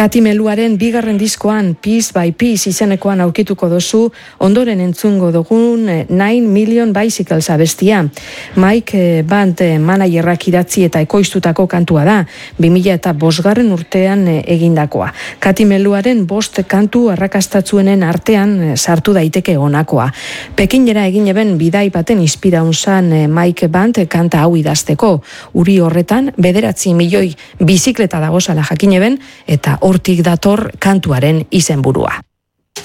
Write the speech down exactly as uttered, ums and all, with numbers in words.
Katimeluaren bigarren diskoan Piece by Piece izenekoan aurkituko dozu ondoren entzungo dugun nine million Bicycles abestia. Mike Band managerrak idatzi eta ekoiztutako kantua da, bi mila eta bosgarren urtean egindakoa. Katimeluaren bost kantu arrakastatzuenen artean sartu daiteke honakoa. Pekinera egin eben bidai baten inspiraun zan Mike Band kanta hau idazteko. Uri horretan bederatzi milioi bizikleta dagozala jakin eben eta hortik dator kantuaren izenburua.